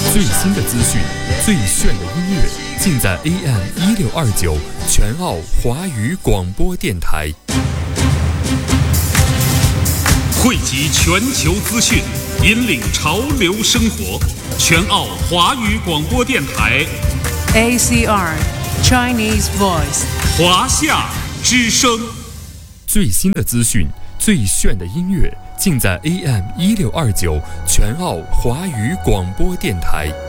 最新的资讯，最炫的音乐，尽在 AM1629全澳华语广播电台。 汇集全球资讯，引领潮流生活。全澳华语广播电台 ACR Chinese Voice 华夏之声。 最新的资讯，最炫的音乐，尽在 AM1629全澳华语广播电台。